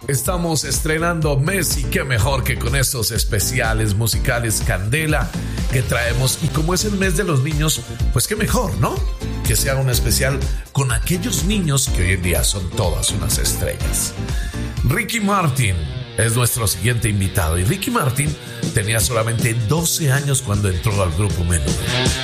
Estamos estrenando mes y qué mejor que con estos especiales musicales Candela que traemos. Y como es el mes de los niños, pues qué mejor, ¿no? Que sea un especial con aquellos niños que hoy en día son todas unas estrellas. Ricky Martin es nuestro siguiente invitado. Y Ricky Martin tenía solamente 12 años cuando entró al grupo Menudo.